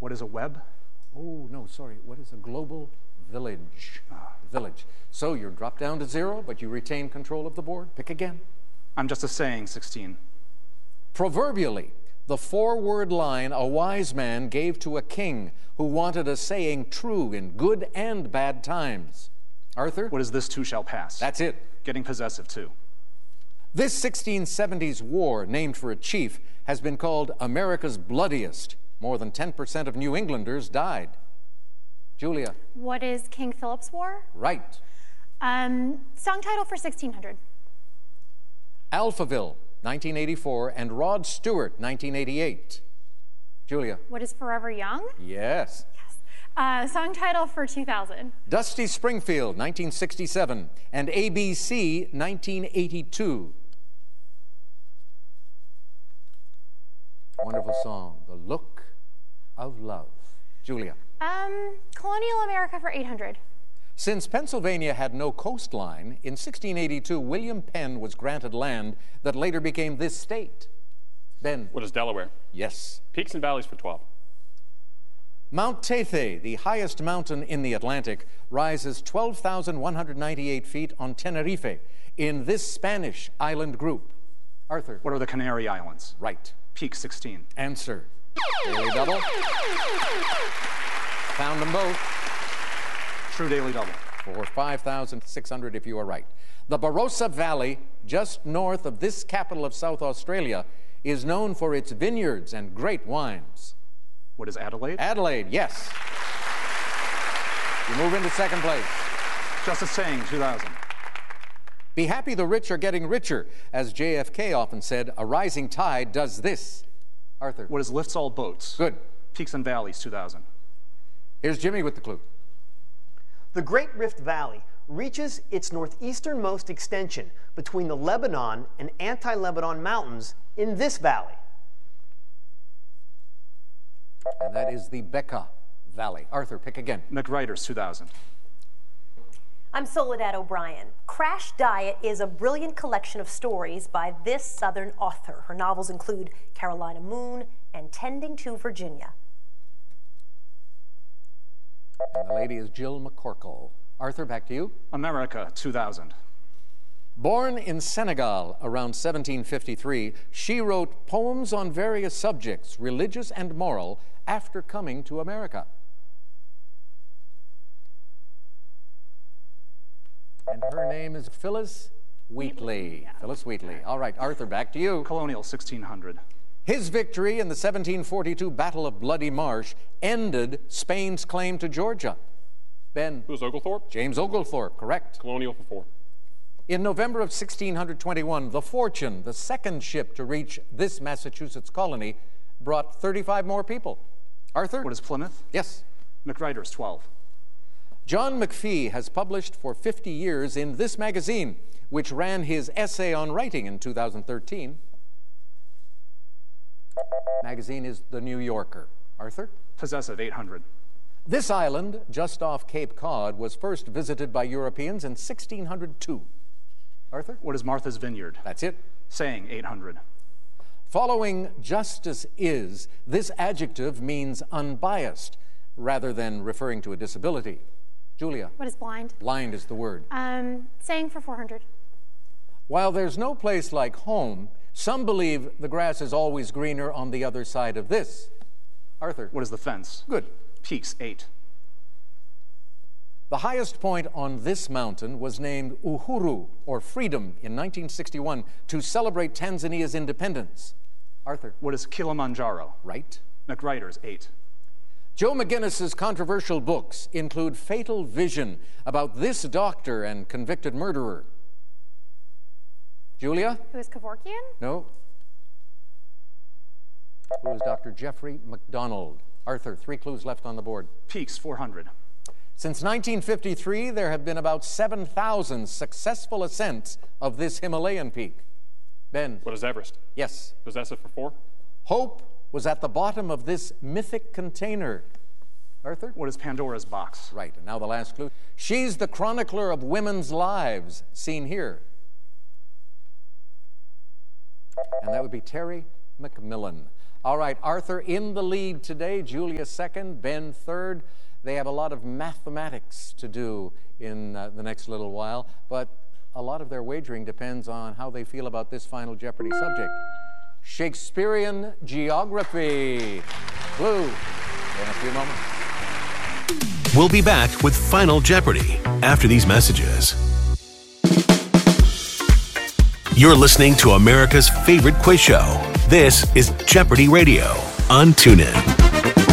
What is a web? Oh, no, sorry. What is a global village? Village. So you're dropped down to 0, but you retain control of the board. Pick again. I'm just a saying, 16. Proverbially, the 4-word line a wise man gave to a king who wanted a saying true in good and bad times. Arthur? What is this too shall pass? That's it. Getting possessive, too. This 1670s war, named for a chief, has been called America's bloodiest. More than 10% of New Englanders died. Julia? What is King Philip's War? Right. Song title for 1600. Alphaville, 1984, and Rod Stewart, 1988. Julia? What is Forever Young? Yes. Yes. Song title for 2000. Dusty Springfield, 1967, and ABC, 1982. Wonderful song, The Look of Love. Julia? Colonial America for 800. Since Pennsylvania had no coastline, in 1682, William Penn was granted land that later became this state. Ben? What is Delaware? Yes. Peaks and valleys for 12. Mount Tethe, the highest mountain in the Atlantic, rises 12,198 feet on Tenerife in this Spanish island group. Arthur? What are the Canary Islands? Right. Peak, 16. Answer. Daily double. Found them both. True daily double. For 5,600 if you are right. The Barossa Valley, just north of this capital of South Australia, is known for its vineyards and great wines. What is Adelaide? Adelaide, yes. You move into second place. Just a saying, 2000. Be happy the rich are getting richer. As JFK often said, a rising tide does this. Arthur? What is lifts all boats? Good. Peaks and valleys, 2000. Here's Jimmy with the clue. The Great Rift Valley reaches its northeasternmost extension between the Lebanon and Anti-Lebanon Mountains in this valley. And that is the Bekaa Valley. Arthur, pick again. McWriters, 2000. I'm Soledad O'Brien. Crash Diet is a brilliant collection of stories by this Southern author. Her novels include Carolina Moon and Tending to Virginia. And the lady is Jill McCorkle. Arthur, back to you. America, 2000. Born in Senegal around 1753, she wrote poems on various subjects, religious and moral, after coming to America. And her name is Phillis Wheatley. Yeah. Phillis Wheatley. All right, Arthur, back to you. Colonial, 1600. His victory in the 1742 Battle of Bloody Marsh ended Spain's claim to Georgia. Ben? Who's Oglethorpe? James Oglethorpe, correct. Colonial for 4. In November of 1621, the Fortune, the second ship to reach this Massachusetts colony, brought 35 more people. Arthur? What is Plymouth? Yes. McWriters, 12. John McPhee has published for 50 years in this magazine, which ran his essay on writing in 2013. Magazine is The New Yorker. Arthur? Possessive, 800. This island, just off Cape Cod, was first visited by Europeans in 1602. Arthur? What is Martha's Vineyard? That's it. Saying, 800. Following justice is, this adjective means unbiased, rather than referring to a disability. Julia? What is blind? Blind is the word. Saying for 400. While there's no place like home, some believe the grass is always greener on the other side of this. Arthur? What is the fence? Good. Peaks, 8. The highest point on this mountain was named Uhuru, or Freedom, in 1961 to celebrate Tanzania's independence. Arthur? What is Kilimanjaro? Right. McWriters, 8. Joe McGinnis's controversial books include Fatal Vision, about this doctor and convicted murderer. Julia? Who is Kevorkian? No. Who is Dr. Jeffrey MacDonald? Arthur, 3 clues left on the board. Peaks, 400. Since 1953, there have been about 7,000 successful ascents of this Himalayan peak. Ben? What is Everest? Yes. Possessive for 4. Hope was at the bottom of this mythic container. Arthur? What is Pandora's box? Right, and now the last clue. She's the chronicler of women's lives, seen here. And that would be Terry McMillan. All right, Arthur in the lead today, Julia second, Ben third. They have a lot of mathematics to do in the next little while, but a lot of their wagering depends on how they feel about this Final Jeopardy subject. Shakespearean geography. Blue, in a few moments. We'll be back with Final Jeopardy after these messages. You're listening to America's favorite quiz show. This is Jeopardy Radio on TuneIn.